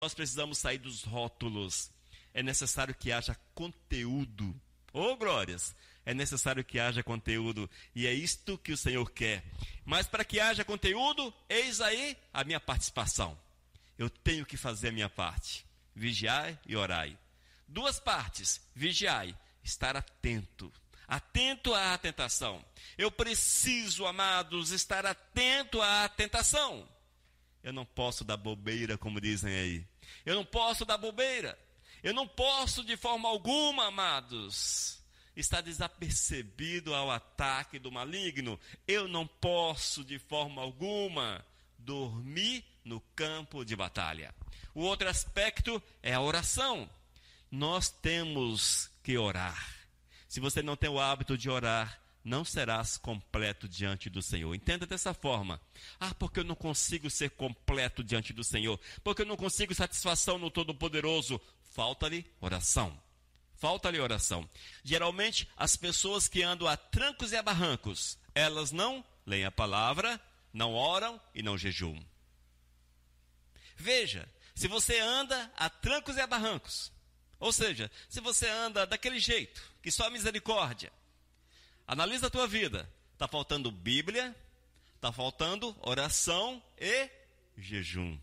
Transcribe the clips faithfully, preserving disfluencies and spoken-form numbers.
Nós precisamos sair dos rótulos. É necessário que haja conteúdo. Ô, glórias! É necessário que haja conteúdo. E é isto que o Senhor quer. Mas para que haja conteúdo, eis aí a minha participação. Eu tenho que fazer a minha parte. Vigiai e orai. Duas partes. Vigiai. Estar atento. Atento à tentação. Eu preciso, amados, estar atento à tentação. Eu não posso dar bobeira, como dizem aí. Eu não posso dar bobeira. Eu não posso, de forma alguma, amados, estar desapercebido ao ataque do maligno. Eu não posso, de forma alguma, dormir no campo de batalha. O outro aspecto é a oração. Nós temos que orar. Se você não tem o hábito de orar, não serás completo diante do Senhor. Entenda dessa forma. Ah, porque eu não consigo ser completo diante do Senhor. Porque eu não consigo satisfação no Todo-Poderoso. Falta-lhe oração. Falta-lhe oração. Geralmente, as pessoas que andam a trancos e a barrancos, elas não leem a palavra, não oram e não jejuam. Veja, se você anda a trancos e a barrancos, ou seja, se você anda daquele jeito, que só a misericórdia, analisa a tua vida. Está faltando Bíblia, está faltando oração e jejum.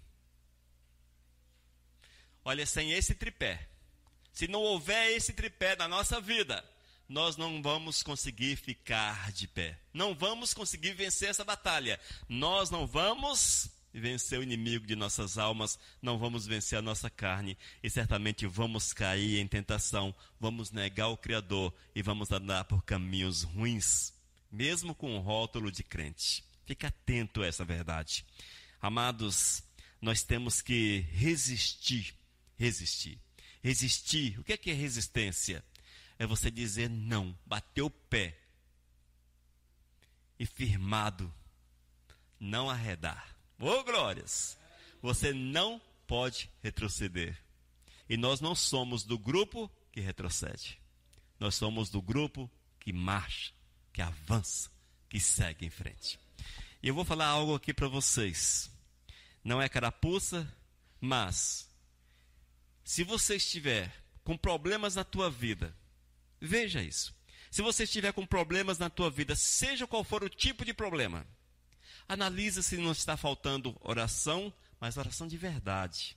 Olha, sem esse tripé, se não houver esse tripé na nossa vida, nós não vamos conseguir ficar de pé. Não vamos conseguir vencer essa batalha. Nós não vamos vencer o inimigo de nossas almas, não vamos vencer a nossa carne e certamente vamos cair em tentação, vamos negar o Criador e vamos andar por caminhos ruins, mesmo com um rótulo de crente. Fique atento a essa verdade. Amados, nós temos que resistir, resistir, resistir. O que é que é resistência? É você dizer não, bater o pé e firmado, não arredar. Ô, oh, glórias! Você não pode retroceder. E nós não somos do grupo que retrocede. Nós somos do grupo que marcha, que avança, que segue em frente. E eu vou falar algo aqui para vocês. Não é carapuça, mas se você estiver com problemas na tua vida, veja isso. Se você estiver com problemas na tua vida, seja qual for o tipo de problema, analisa se não está faltando oração, mas oração de verdade.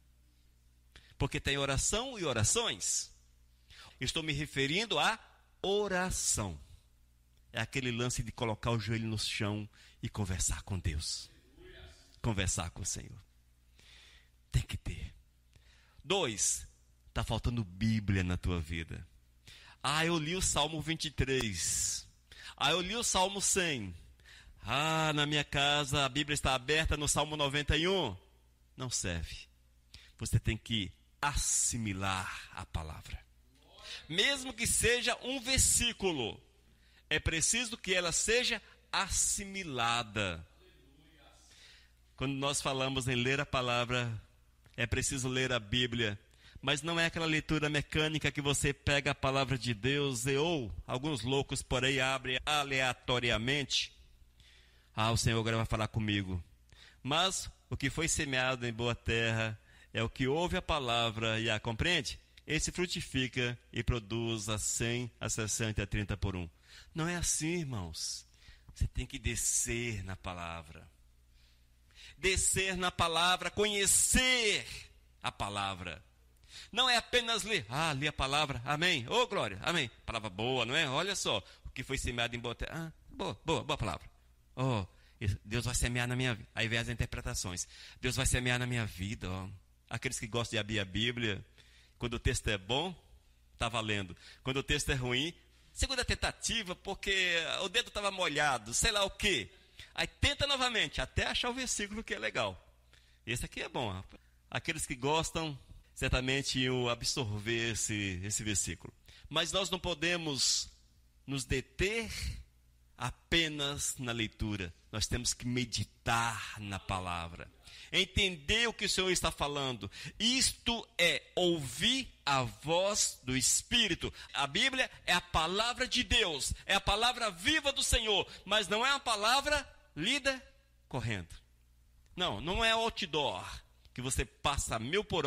Porque tem oração e orações. Estou me referindo à oração. É aquele lance de colocar o joelho no chão e conversar com Deus. Conversar com o Senhor. Tem que ter. Dois, está faltando Bíblia na tua vida. Ah, eu li o Salmo vinte e três. Ah, eu li o Salmo cem. Ah, na minha casa a Bíblia está aberta no Salmo noventa e um. Não serve. Você tem que assimilar a palavra. Mesmo que seja um versículo, é preciso que ela seja assimilada. Quando nós falamos em ler a palavra, é preciso ler a Bíblia. Mas não é aquela leitura mecânica que você pega a palavra de Deus e ou alguns loucos por aí abrem aleatoriamente. Ah, o Senhor agora vai falar comigo. Mas o que foi semeado em boa terra é o que ouve a palavra e a compreende. Esse frutifica e produz a cem, a sessenta e a trinta por um. Não é assim, irmãos. Você tem que descer na palavra. Descer na palavra, conhecer a palavra. Não é apenas ler. Ah, li a palavra, amém. Ô, oh, glória, amém. Palavra boa, não é? Olha só, o que foi semeado em boa terra. Ah, boa, boa, boa palavra. Oh, Deus vai semear na minha vida. Aí vem as interpretações. Deus vai semear na minha vida. Oh. Aqueles que gostam de abrir a Bíblia, quando o texto é bom, está valendo. Quando o texto é ruim, segunda tentativa, porque o dedo estava molhado, sei lá o quê. Aí tenta novamente, até achar o versículo que é legal. Esse aqui é bom. Aqueles que gostam, certamente iam absorver esse, esse versículo. Mas nós não podemos nos deter apenas na leitura. Nós temos que meditar na palavra. Entender o que o Senhor está falando. Isto é ouvir a voz do Espírito. A Bíblia é a palavra de Deus. É a palavra viva do Senhor. Mas não é uma palavra lida correndo. Não, não é outdoor que você passa mil por